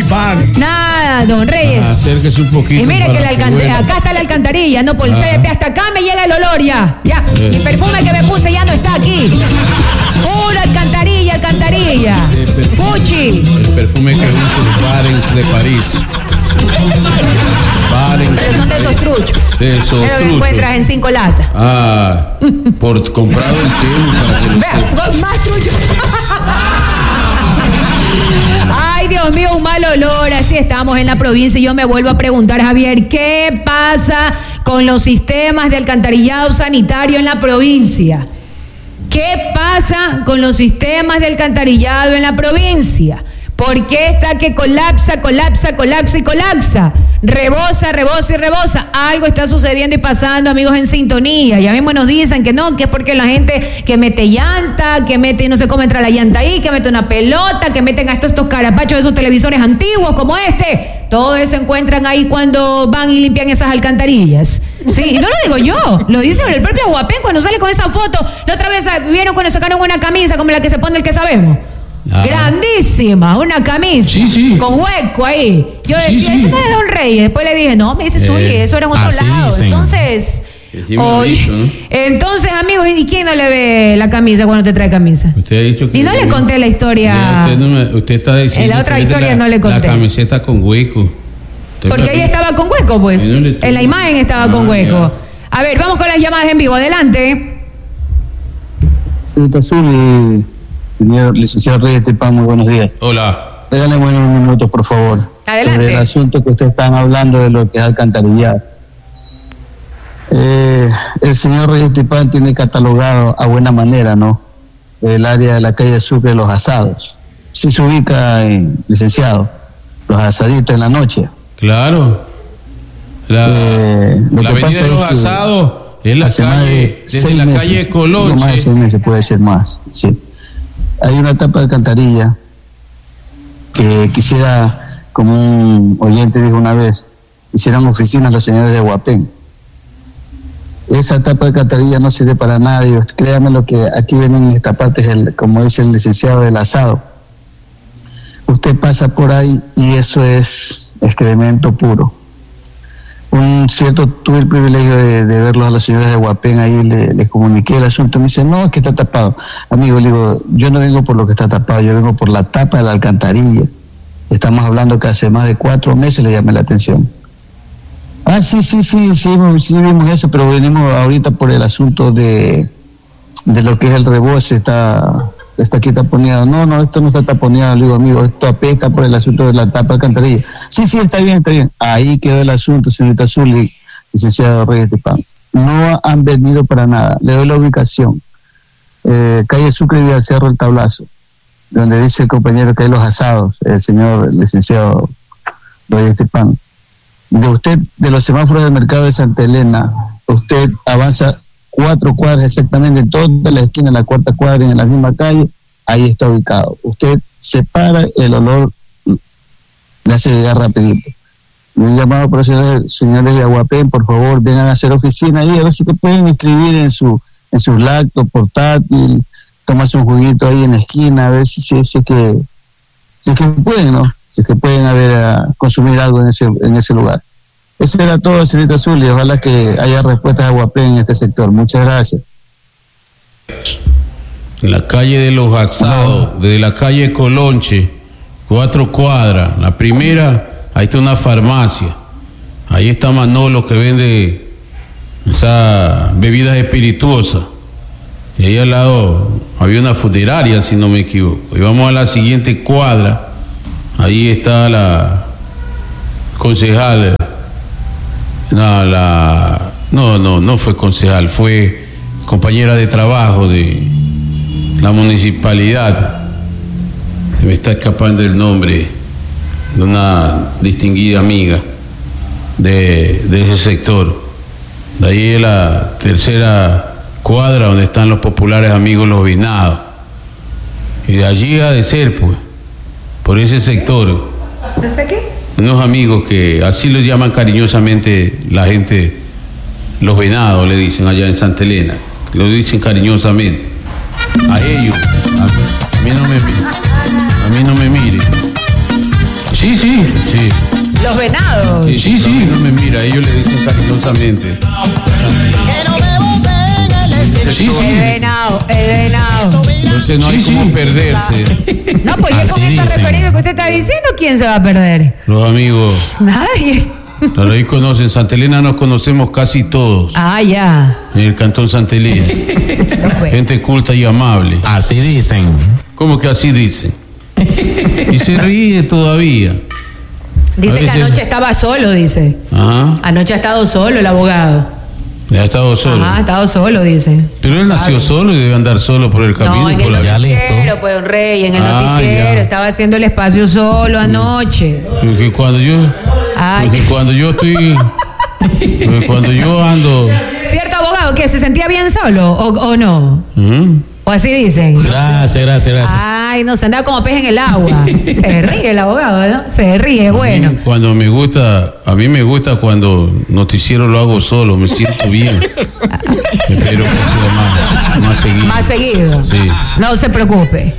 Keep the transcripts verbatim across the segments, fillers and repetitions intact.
Pan. Nada, don Reyes. Ah, acérquese un poquito. Y mire que la que alcantarilla, acá está la alcantarilla, no por el C D P, hasta acá me llega el olor ya. Ya, eh. Mi perfume que me puse ya no está aquí. Pura alcantarilla, alcantarilla. Gucci. El perfume que usa Barents de París. Barents. Pero son de esos truchos. De esos truchos. Que encuentras en cinco latas. Ah, por comprado el tiempo para que Vea, más truchos. Ay, Dios mío, un mal olor. Así estamos en la provincia y yo me vuelvo a preguntar, Javier, ¿qué pasa con los sistemas de alcantarillado sanitario en la provincia? ¿Qué pasa con los sistemas de alcantarillado en la provincia? ¿Por qué está que colapsa, colapsa, colapsa y colapsa? Rebosa, rebosa y rebosa. Algo está sucediendo y pasando, amigos, en sintonía. Ya mismo nos dicen que no, que es porque la gente que mete llanta, que mete, no sé cómo entra la llanta ahí, que mete una pelota, que meten a estos, estos carapachos de esos televisores antiguos como este. Todo eso encuentran ahí cuando van y limpian esas alcantarillas. Sí, y no lo digo yo, lo dice el propio Guapén cuando sale con esa foto. La otra vez vieron cuando sacaron una camisa como la que se pone el que sabemos. Ah. Grandísima, una camisa sí, sí. con hueco ahí. Yo decía, sí, sí. ese no es Don Reyes. Después le dije, no, me dice Zuli, eh, eso era en otro lado. Dicen. Entonces, hoy, dicho, ¿no? Entonces, amigos, ¿y quién no le ve la camisa cuando te trae camisa? Usted ha dicho que. Y no le conté la historia. Usted, no me, usted está diciendo. En la otra historia la, no le conté. La camiseta con hueco. Porque ahí estaba con hueco, pues. No en la imagen estaba ah, con hueco. Ya. A ver, vamos con las llamadas en vivo. Adelante. Señorita Zuli. Señor licenciado Reyes de Pan, muy buenos días. Hola. Regáleme unos minutos, por favor. Adelante. Sobre el asunto que ustedes están hablando de lo que es alcantarillado. Eh, el señor Reyes de Pan tiene catalogado a buena manera, ¿no? El área de la calle Sucre de los asados. Sí se ubica, en, licenciado, los asaditos en la noche. Claro. La, eh, la avenida de los asados es la calle, desde la meses, calle Colonche. No más de seis meses, puede ser más, sí. Hay una tapa de alcantarilla que quisiera, como un oyente dijo una vez, hicieran oficinas los señores de Guapén. Esa tapa de alcantarilla no sirve para nada. Y créanme lo que aquí vienen en esta parte, es el, como dice el licenciado, del asado. Usted pasa por ahí y eso es excremento puro. Un cierto, tuve el privilegio de, de verlos a los señores de Guapén, ahí les le comuniqué el asunto, me dice, no, es que está tapado. Amigo, le digo, yo no vengo por lo que está tapado, yo vengo por la tapa de la alcantarilla. Estamos hablando que hace más de cuatro meses le llamé la atención. Ah, sí, sí, sí, sí, sí vimos eso, pero venimos ahorita por el asunto de, de lo que es el reboce, está, está aquí taponeado. No, no, esto no está taponeado, le digo, amigo, esto apesta por el asunto de la tapa de alcantarilla. Sí, sí, está bien, está bien. Ahí quedó el asunto, señorita Zuli, licenciado Reyes de Pan. No han venido para nada. Le doy la ubicación. Eh, calle Sucre y al Cerro El Tablazo, donde dice el compañero que hay los asados, el señor licenciado Reyes de Pan. De usted, de los semáforos del mercado de Santa Elena, usted avanza cuatro cuadras exactamente, en toda la esquina, en la cuarta cuadra, en la misma calle, ahí está ubicado. Usted se para, el olor le hace llegar rapidito. Me han llamado por los señores, señores de Aguapén, por favor, vengan a hacer oficina ahí, a ver si te pueden inscribir en su en sus lactos, portátil, tomarse un juguito ahí en la esquina, a ver si, si, si es que si es que pueden, ¿no? Si es que pueden haber a consumir algo en ese en ese lugar. Eso era todo, señorita Zuli. Ojalá que haya respuestas a Guapén en este sector. Muchas gracias. En la calle de los asados, no. Desde la calle Colonche, cuatro cuadras. La primera, ahí está una farmacia. Ahí está Manolo que vende, o sea, bebidas espirituosas. Y ahí al lado había una funeraria, si no me equivoco. Y vamos a la siguiente cuadra. Ahí está la concejal. No, la, no, no, no fue concejal, fue compañera de trabajo de la municipalidad. Se me está escapando el nombre de una distinguida amiga de, de ese sector. De ahí es la tercera cuadra donde están los populares amigos Los Vinados. Y de allí ha de ser, pues, por ese sector. ¿Desde qué? Unos amigos que así los llaman cariñosamente la gente, Los Venados le dicen allá en Santa Elena, lo dicen cariñosamente. A ellos, a, a mí no me a mí no me miren. Sí, sí, venados. Sí, sí, sí. No me mira, ellos le dicen cariñosamente. Sí, sí. El venado, el venado. Entonces no hay Sí, como sí. perderse. No, pues ya Así con esa dicen. referencia que usted está diciendo, ¿quién se va a perder? Los amigos, Nadie. claro, ahí conocen, Santa Elena nos conocemos casi todos. Ah, ya. En el cantón Santa Elena. No fue. Gente culta y amable. Así dicen. ¿Cómo que así dicen? Y se ríe todavía. Dice A que veces- anoche estaba solo, dice. Ajá. Anoche ha estado solo el abogado. Ya ha estado solo. Ajá, ha estado solo, dice. Pero él nació solo y debe andar solo por el camino. No, y en por el la Ya listo. noticiero, pues, don Rey, en el Ah, noticiero. ya. Estaba haciendo el espacio solo anoche. Porque cuando yo, Ay. porque cuando yo estoy, porque cuando yo ando, ¿Cierto, abogado, que se sentía bien solo o, o no? ¿Mm? O así dicen. Gracias, gracias, gracias. Ay, no, se andaba como pez en el agua. Se ríe el abogado, ¿no? Se ríe, bueno. A mí, cuando me gusta, a mí me gusta cuando noticiero lo hago solo, me siento bien. Espero que sea más, más seguido. Más seguido. Sí. No se preocupe.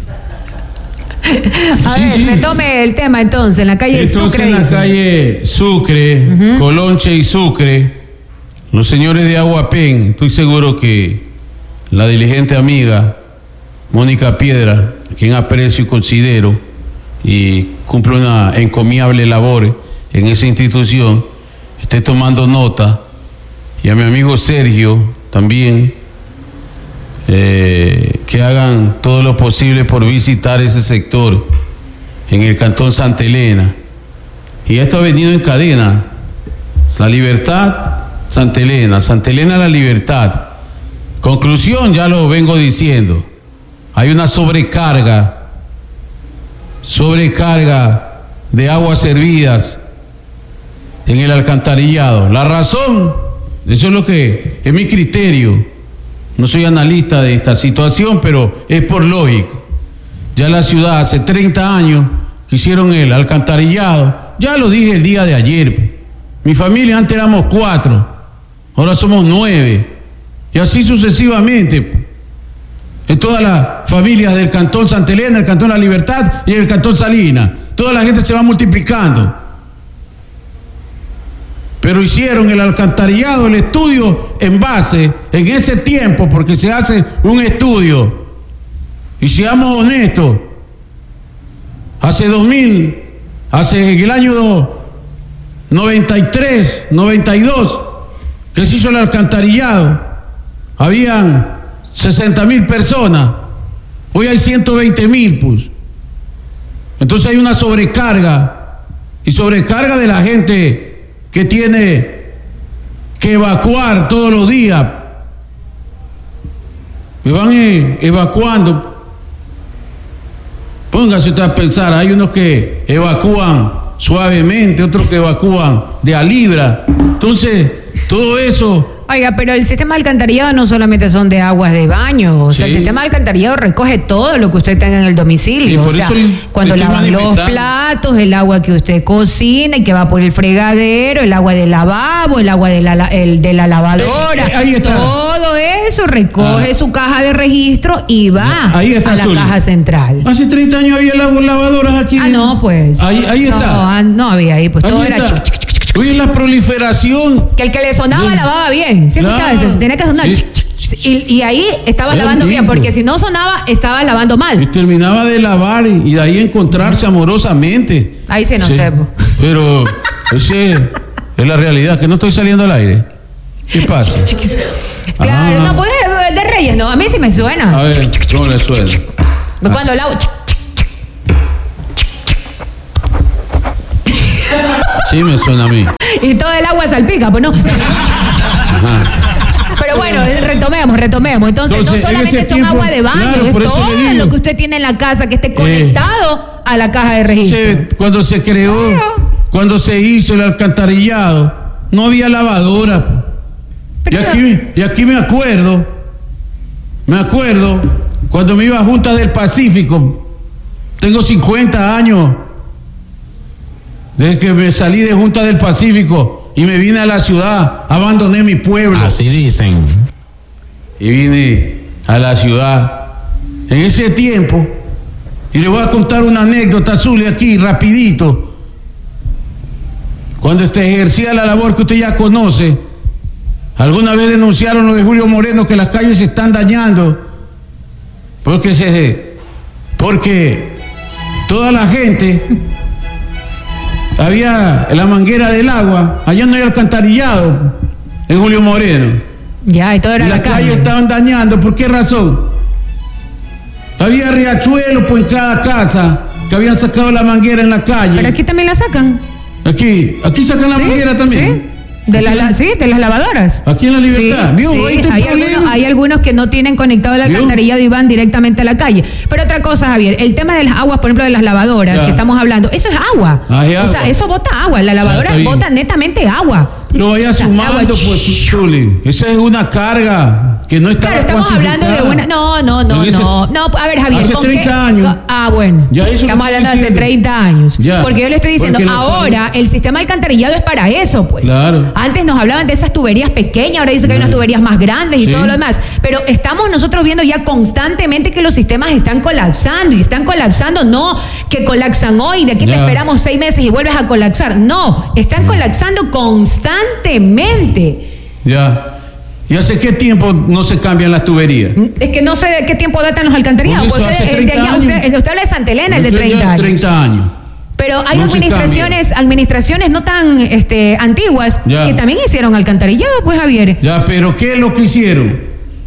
A Sí, ver, sí. retome el tema entonces, en la calle Entonces Sucre. en la dice. calle Sucre, Colonche y Sucre, los señores de Aguapén, estoy seguro que la diligente amiga Mónica Piedra, quien aprecio y considero y cumple una encomiable labor en esa institución, esté tomando nota, y a mi amigo Sergio también, eh, que hagan todo lo posible por visitar ese sector en el cantón Santa Elena. Y esto ha venido en cadena: La Libertad, Santa Elena, Santa Elena, La Libertad. Conclusión, ya lo vengo diciendo, hay una sobrecarga, sobrecarga de aguas servidas en el alcantarillado. La razón, eso es lo que es mi criterio. No soy analista de esta situación, pero es por lógico. Ya la ciudad hace treinta años que hicieron el alcantarillado. Ya lo dije el día de ayer. Mi familia antes éramos cuatro, ahora somos nueve. Y así sucesivamente. En todas las familias del cantón Santa Elena, el cantón La Libertad y el cantón Salinas. Toda la gente se va multiplicando. Pero hicieron el alcantarillado, el estudio en base, en ese tiempo, porque se hace un estudio. Y seamos honestos, hace dos mil, hace en el año noventa y tres, noventa y dos, que se hizo el alcantarillado, habían sesenta mil personas, hoy hay ciento veinte mil, pues. Entonces hay una sobrecarga, y sobrecarga de la gente que tiene que evacuar todos los días. Me van eh, evacuando. Póngase usted a pensar, hay unos que evacúan suavemente, otros que evacúan de a libra. Entonces, todo eso. Oiga, pero el sistema de alcantarillado no solamente son de aguas de baño, o sea, Sí. el sistema de alcantarillado recoge todo lo que usted tenga en el domicilio. Y por o sea, eso le- cuando le estoy lavan los manifestando. platos, el agua que usted cocina y que va por el fregadero, el agua del lavabo, el agua de la, la- el, de la lavadora, Eh, eh, ahí está. todo eso recoge Ah. su caja de registro y va Ahí está, a la Zuli. caja central. Hace treinta años había lav- lavadoras aquí. Ah, no, pues. Ahí, ahí No, está. ah, no había ahí, pues Ahí todo era está. chuc, chuc, chuc, chuc, chuc. Oye, la proliferación. Que el que le sonaba Bien. lavaba bien. ¿Sí Claro. escuchaba eso? Se tenía que sonar. Sí. chic, chic, chic, Y, y ahí estaba Es lavando bien, rico. porque si no sonaba, estaba lavando Y mal. terminaba de lavar y, y de ahí encontrarse amorosamente. Ahí sí no sé, po. Pero ese es la realidad, que no estoy saliendo al aire. ¿Qué pasa? Chiquis. Claro, Ah. no, pues de Reyes, no. A mí sí me suena. A ver, ¿cómo le suena? Cuando lavo. chic, Sí me suena a mí. Y todo el agua salpica, pues no. Ajá. Pero bueno, retomemos, retomemos. Entonces, Entonces, no en solamente ese son tiempo, agua de baño, claro, es por eso todo le digo. lo que usted tiene en la casa que esté conectado a la caja de registro. Se- cuando se creó, Claro. cuando se hizo el alcantarillado, no había lavadora. Pero y, aquí, y aquí me acuerdo, me acuerdo, cuando me iba a Junta del Pacífico, tengo cincuenta años, desde que me salí de Junta del Pacífico y me vine a la ciudad, abandoné mi pueblo Así dicen. y vine a la ciudad. En ese tiempo, y le voy a contar una anécdota, Zuli, aquí, rapidito. cuando usted ejercía la labor que usted ya conoce, alguna vez denunciaron lo de Julio Moreno que las calles se están dañando porque se porque toda la gente había la manguera del agua, allá no hay alcantarillado en Julio Moreno. Ya, y todo era y la las calle. calles estaban dañando. ¿Por qué razón? Había riachuelos pues en cada casa que habían sacado la manguera en la calle. Pero aquí también la sacan. Aquí, aquí sacan la ¿Sí? manguera también. Sí. De, la, la, sí, de las lavadoras. Aquí en La Libertad. Sí, ¿Vio? sí. Ahí está el Hay, problema. algunos, hay algunos que no tienen conectado el ¿Vio? alcantarillado y van directamente a la calle. Pero otra cosa, Javier, el tema de las aguas, por ejemplo, de las lavadoras Ya. que estamos hablando, eso es agua. Ah, es o agua. sea, eso bota agua. La lavadora está bien. bota netamente agua. Pero vaya O sea, sumando, agua. pues, Chuli. Esa es una carga que no está Claro, estamos hablando de una. No, no, no, En ese- no. No, a ver, Javier. Hace ¿con treinta qué? años. Ah, bueno. Ya, eso es lo Estamos que hablando de estoy hace diciendo. treinta años. Ya. Porque yo le estoy diciendo, Porque la- ahora el sistema alcantarillado es para eso, pues. Claro. Antes nos hablaban de esas tuberías pequeñas, ahora dice que hay unas tuberías más grandes y Sí. todo lo demás. Pero estamos nosotros viendo ya constantemente que los sistemas están colapsando y están colapsando, no que colapsan hoy, de aquí te Ya. esperamos seis meses y vuelves a colapsar. No, están colapsando constantemente. Ya. ¿Y hace qué tiempo no se cambian las tuberías? Es que no sé de qué tiempo datan los alcantarillados. Pues eso Porque hace usted, el de treinta allá, años. usted, usted habla de Santa Elena, el de Eso ya treinta años. treinta años. Pero hay No se administraciones, administraciones no tan este, antiguas Ya. que también hicieron alcantarillado, pues, Javier. Ya, pero ¿qué es lo que hicieron?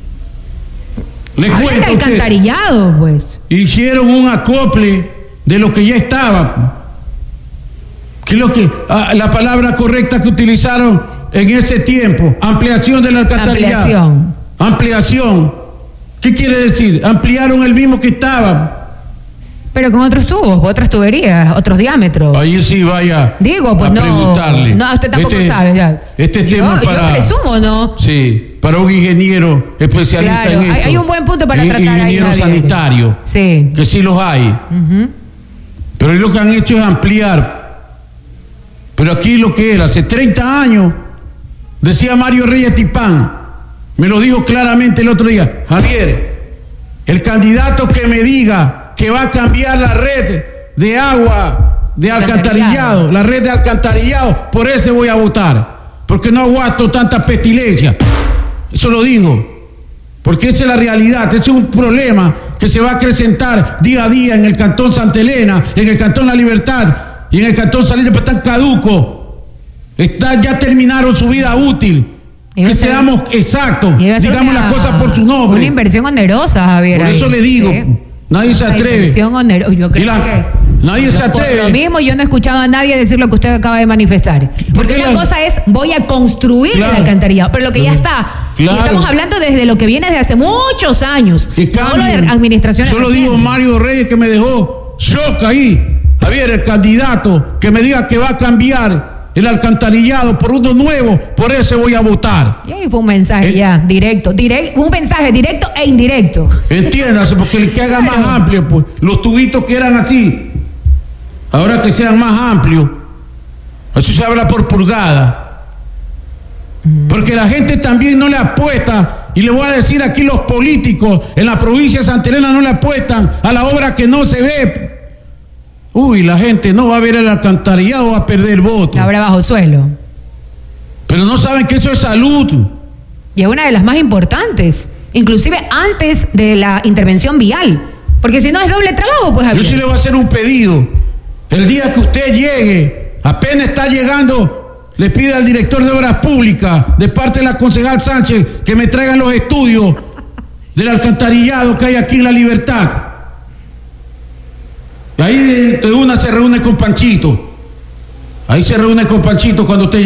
Les Hablan de cuento que alcantarillado, pues. hicieron un acople de lo que ya estaba. ¿Qué es lo que ah, la palabra correcta que utilizaron en ese tiempo? Ampliación del alcantarillado. Ampliación. Ampliación. ¿Qué quiere decir? Ampliaron el mismo que estaba. Pero con otros tubos, otras tuberías, otros diámetros. Ahí sí vaya Digo, pues a no. preguntarle. No, usted tampoco Este- sabe. Ya. Este Yo- tema yo para. presumo, ¿no? Sí, para un ingeniero especialista Claro, en hay- esto. hay un buen punto para In- tratar ahí, Ingeniero Javier. sanitario. Sí. Que sí los hay. Ujú. Pero lo que han hecho es ampliar. Pero aquí lo que era, hace treinta años, decía Mario Reyes Tipán, me lo dijo claramente el otro día: Javier, el candidato que me diga que va a cambiar la red de agua, de alcantarillado, la red de alcantarillado, por ese voy a votar, porque no aguanto tanta pestilencia. Eso lo digo, porque esa es la realidad, ese es un problema que se va a acrecentar día a día en el Cantón Santa Elena, en el Cantón La Libertad y en el Cantón Salinas, pero están caducos, está, ya terminaron su vida útil. Iba a Que ser- seamos exactos, Iba a ser digamos una- las cosas por su nombre. Una inversión onerosa, Javier. Por ahí. eso le digo, Sí. nadie se Una atreve. inversión onerosa. Yo creo Y la- que nadie se por atreve. lo mismo yo no he escuchado a nadie decir lo que usted acaba de manifestar. Porque qué una la- cosa es voy a construir Claro. el alcantarillado, pero lo que ya está. Y Claro. estamos hablando desde lo que viene de hace muchos años. Que No lo de cambien. administraciones Yo lo digo recientes. Mario Reyes, que me dejó shock ahí. Javier, el candidato que me diga que va a cambiar el alcantarillado por uno nuevo, por ese voy a votar. Y ahí fue un mensaje Eh. ya, directo, directo, un mensaje directo e indirecto. Entiéndase, porque el que haga Claro. más amplio, pues, los tubitos que eran así, ahora que sean más amplios, eso se habla por pulgada. Porque la gente también no le apuesta, y le voy a decir aquí, los políticos en la provincia de Santa Elena no le apuestan a la obra que no se ve. Uy, la gente no va a ver el alcantarillado, va a perder el voto. Ahora bajo suelo. Pero no saben que eso es salud. Y es una de las más importantes, inclusive antes de la intervención vial. Porque si no es doble trabajo, pues Yo Javier. sí le voy a hacer un pedido. El día que usted llegue, apenas está llegando, le pide al director de Obras Públicas, de parte de la concejal Sánchez, que me traigan los estudios del alcantarillado que hay aquí en La Libertad. Y ahí de una se reúne con Panchito. Ahí se reúne con Panchito cuando usted